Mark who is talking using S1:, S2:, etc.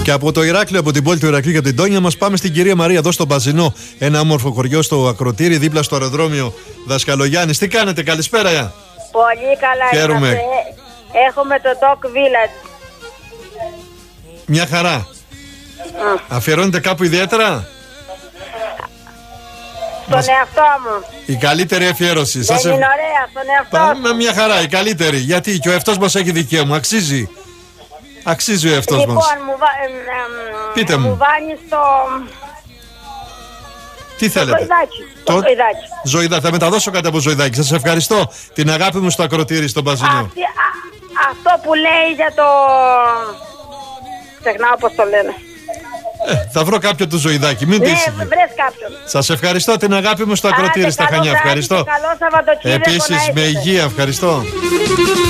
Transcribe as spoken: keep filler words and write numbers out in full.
S1: Και από το Ηράκλειο, από την πόλη του Ηρακλείου και από την Τόνια μας, πάμε στην κυρία Μαρία εδώ στο Παζινό. Ένα όμορφο χωριό στο Ακροτήρι, δίπλα στο αεροδρόμιο Δασκαλογιάννης. Τι κάνετε, καλησπέρα.
S2: Πολύ καλά.
S1: Χαίρομαι.
S2: Είμαστε. Έχουμε το Dog Village.
S1: Μια χαρά.
S2: Mm.
S1: Αφιερώνετε κάπου ιδιαίτερα?
S2: Στον Μας... εαυτό μου.
S1: Η καλύτερη αφιέρωση.
S2: Δεν
S1: Σας
S2: είναι
S1: ευ...
S2: ωραία, στον εαυτό
S1: Πάμε
S2: μου.
S1: μια χαρά, η καλύτερη. Γιατί και ο εαυτός μας έχει δικαίωμα. Αξίζει. Αξίζει ο εαυτός
S2: λοιπόν,
S1: μας.
S2: Μου, βα... ε, ε,
S1: Πείτε μου.
S2: Μου βάνει στο...
S1: Τι θέλετε?
S2: Το ζωηδάκι.
S1: Το...
S2: το ζωηδάκι.
S1: Ζωηδά. Θα μεταδώσω κάτι από ζωηδάκι. Σας ευχαριστώ. Την αγάπη μου στο Ακροτήρι, στον Παζινό.
S2: Αυτή, α, αυτό που λέει για το... Ξεχνάω πώς το λένε.
S1: Ε, θα βρω κάποιο του ζωηδάκι. Μην
S2: ναι,
S1: τύχει.
S2: βρες κάποιον.
S1: Σας ευχαριστώ, την αγάπη μου στο Ακροτήρι, στα Χανιά. Ευχαριστώ.
S2: Καλό Σαββατοκύριακο.
S1: Επίσης, με υγεία. Ευχαριστώ.